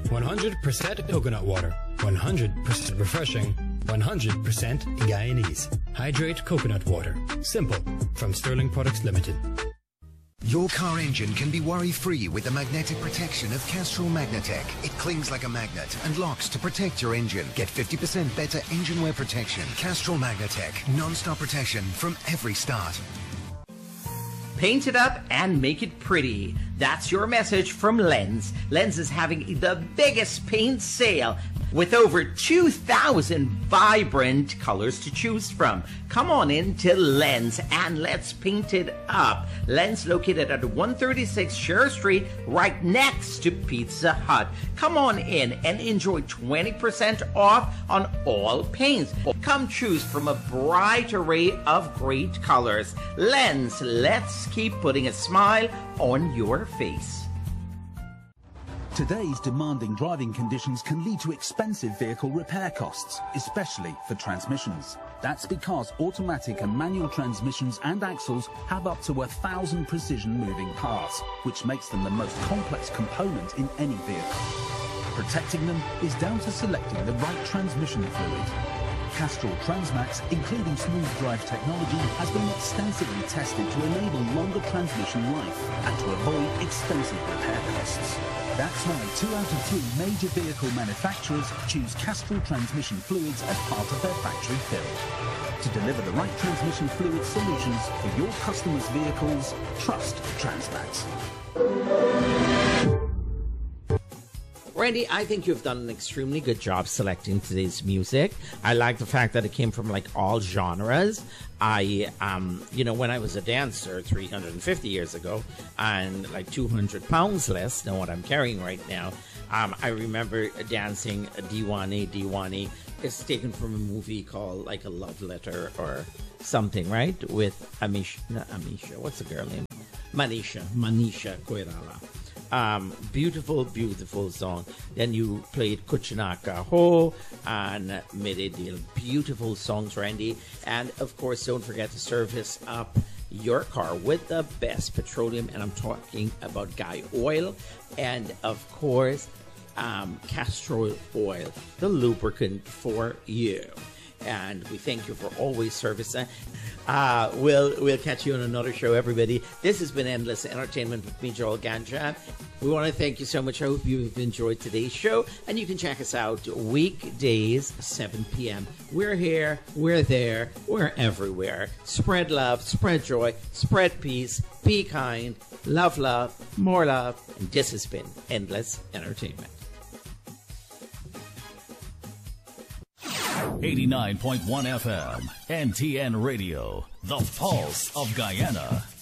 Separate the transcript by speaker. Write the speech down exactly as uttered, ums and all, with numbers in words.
Speaker 1: one hundred percent coconut water, one hundred percent refreshing, one hundred percent Guyanese. Hydrate coconut water. Simple. From Sterling Products Limited.
Speaker 2: Your car engine can be worry-free with the magnetic protection of Castrol Magnatec. It clings like a magnet and locks to protect your engine. Get fifty percent better engine wear protection. Castrol Magnatec. Non-stop protection from every start.
Speaker 3: Paint it up and make it pretty. That's your message from Lens. Lens is having the biggest paint sale with over two thousand vibrant colors to choose from. Come on in to Lens and let's paint it up. Lens located at one thirty-six Sher Street, right next to Pizza Hut. Come on in and enjoy twenty percent off on all paints. Come choose from a bright array of great colors. Lens, let's keep putting a smile on your face.
Speaker 4: Today's demanding driving conditions can lead to expensive vehicle repair costs, especially for transmissions. That's because automatic and manual transmissions and axles have up to a thousand precision moving parts, which makes them the most complex component in any vehicle. Protecting them is down to selecting the right transmission fluid. Castrol Transmax, including smooth drive technology, has been extensively tested to enable longer transmission life and to avoid expensive repair costs. That's why two out of three major vehicle manufacturers choose Castrol transmission fluids as part of their factory fill. To deliver the right transmission fluid solutions for your customers' vehicles, trust Transmax.
Speaker 3: Randy, I think you've done an extremely good job selecting today's music. I like the fact that it came from like all genres. I, um, you know, when I was a dancer three hundred fifty years ago and like two hundred pounds less than what I'm carrying right now, um, I remember dancing Diwani Diwani. It's taken from a movie called like A Love Letter or something, right? With Amisha, not Amisha, what's the girl name? Manisha, Manisha Koirala. Um, beautiful, beautiful song. Then you played Kuchinaka Ho and Mere Dil. Beautiful songs, Randy. And of course, don't forget to service up your car with the best petroleum. And I'm talking about Guy Oil. And of course, um, Castrol Oil, the lubricant for you. And we thank you for always servicing. Uh, we'll we'll catch you on another show, everybody. This has been Endless Entertainment with me, Joel Ganja. We want to thank you so much. I hope you've enjoyed today's show. And you can check us out weekdays, seven p.m. We're here, we're there, we're everywhere. Spread love, spread joy, spread peace, be kind, love love, more love. And this has been Endless Entertainment.
Speaker 5: eighty-nine point one F M, N T N Radio, the pulse of Guyana.